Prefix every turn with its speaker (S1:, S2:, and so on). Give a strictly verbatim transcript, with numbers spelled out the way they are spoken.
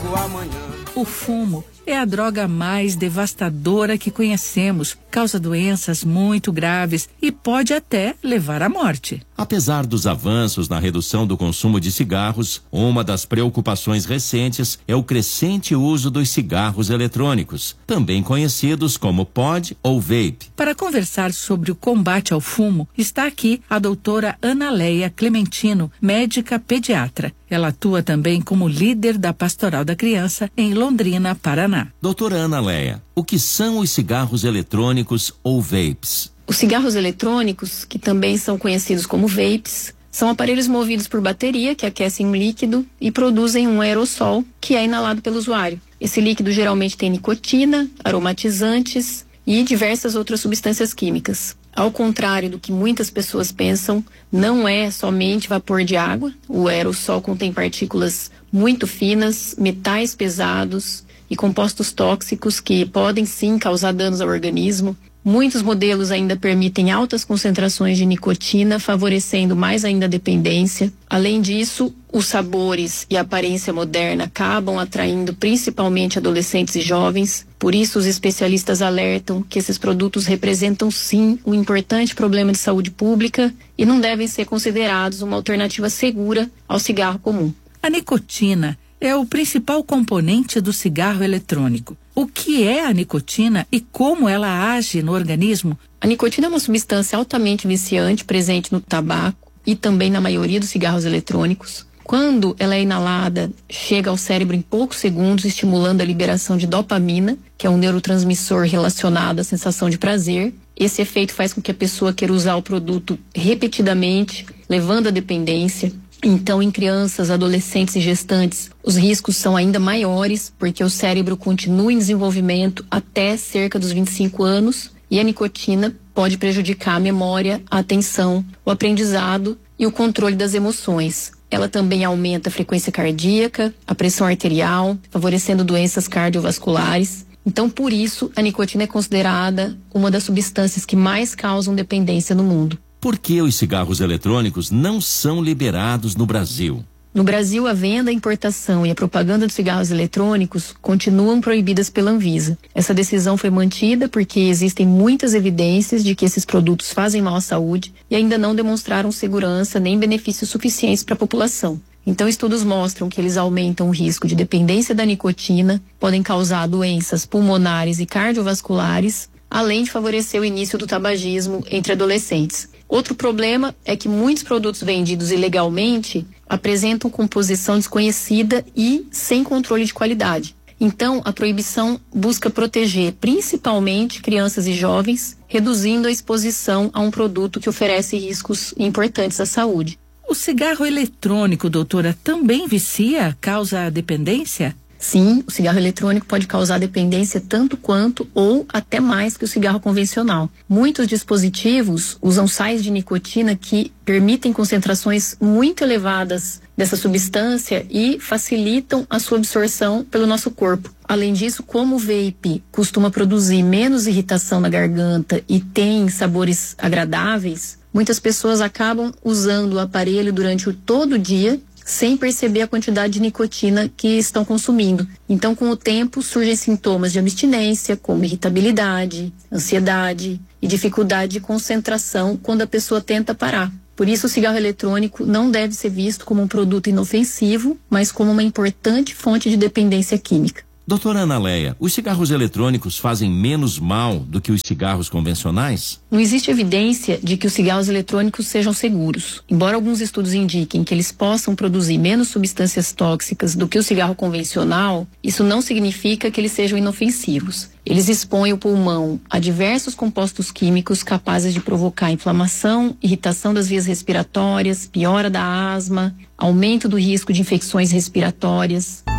S1: trago amanhã.
S2: O fumo é a droga mais devastadora que conhecemos, causa doenças muito graves e pode até levar à morte.
S3: Apesar dos avanços na redução do consumo de cigarros, uma das preocupações recentes é o crescente uso dos cigarros eletrônicos, também conhecidos como pod ou vape.
S2: Para conversar sobre o combate ao fumo, está aqui a doutora Analeia Clementino, médica pediatra. Ela atua também como líder da Pastoral da Criança em Londrina, Paraná.
S3: Doutora Analeia, o que são os cigarros eletrônicos ou vapes?
S4: Os cigarros eletrônicos, que também são conhecidos como vapes, são aparelhos movidos por bateria que aquecem um líquido e produzem um aerossol que é inalado pelo usuário. Esse líquido geralmente tem nicotina, aromatizantes e diversas outras substâncias químicas. Ao contrário do que muitas pessoas pensam, não é somente vapor de água. O aerossol contém partículas muito finas, metais pesados e compostos tóxicos que podem sim causar danos ao organismo. Muitos modelos ainda permitem altas concentrações de nicotina, favorecendo mais ainda a dependência. Além disso, os sabores e a aparência moderna acabam atraindo principalmente adolescentes e jovens. Por isso, os especialistas alertam que esses produtos representam sim um importante problema de saúde pública e não devem ser considerados uma alternativa segura ao cigarro comum.
S2: A nicotina é o principal componente do cigarro eletrônico. O que é a nicotina e como ela age no organismo?
S4: A nicotina é uma substância altamente viciante presente no tabaco e também na maioria dos cigarros eletrônicos. Quando ela é inalada, chega ao cérebro em poucos segundos, estimulando a liberação de dopamina, que é um neurotransmissor relacionado à sensação de prazer. Esse efeito faz com que a pessoa queira usar o produto repetidamente, levando à dependência. Então, em crianças, adolescentes e gestantes, os riscos são ainda maiores, porque o cérebro continua em desenvolvimento até cerca dos vinte e cinco anos e a nicotina pode prejudicar a memória, a atenção, o aprendizado e o controle das emoções. Ela também aumenta a frequência cardíaca, a pressão arterial, favorecendo doenças cardiovasculares. Então, por isso, a nicotina é considerada uma das substâncias que mais causam dependência no mundo.
S3: Por que os cigarros eletrônicos não são liberados no Brasil?
S4: No Brasil, a venda, a importação e a propaganda dos cigarros eletrônicos continuam proibidas pela Anvisa. Essa decisão foi mantida porque existem muitas evidências de que esses produtos fazem mal à saúde e ainda não demonstraram segurança nem benefícios suficientes para a população. Então, estudos mostram que eles aumentam o risco de dependência da nicotina, podem causar doenças pulmonares e cardiovasculares, além de favorecer o início do tabagismo entre adolescentes. Outro problema é que muitos produtos vendidos ilegalmente apresentam composição desconhecida e sem controle de qualidade. Então, a proibição busca proteger principalmente crianças e jovens, reduzindo a exposição a um produto que oferece riscos importantes à saúde.
S2: O cigarro eletrônico, doutora, também vicia, causa dependência?
S4: Sim, o cigarro eletrônico pode causar dependência tanto quanto ou até mais que o cigarro convencional. Muitos dispositivos usam sais de nicotina que permitem concentrações muito elevadas dessa substância e facilitam a sua absorção pelo nosso corpo. Além disso, como o vape costuma produzir menos irritação na garganta e tem sabores agradáveis, muitas pessoas acabam usando o aparelho durante o todo o dia sem perceber a quantidade de nicotina que estão consumindo. Então, com o tempo, surgem sintomas de abstinência, como irritabilidade, ansiedade e dificuldade de concentração quando a pessoa tenta parar. Por isso, o cigarro eletrônico não deve ser visto como um produto inofensivo, mas como uma importante fonte de dependência química.
S3: Doutora Analeia, os cigarros eletrônicos fazem menos mal do que os cigarros convencionais?
S4: Não existe evidência de que os cigarros eletrônicos sejam seguros. Embora alguns estudos indiquem que eles possam produzir menos substâncias tóxicas do que o cigarro convencional, isso não significa que eles sejam inofensivos. Eles expõem o pulmão a diversos compostos químicos capazes de provocar inflamação, irritação das vias respiratórias, piora da asma, aumento do risco de infecções respiratórias.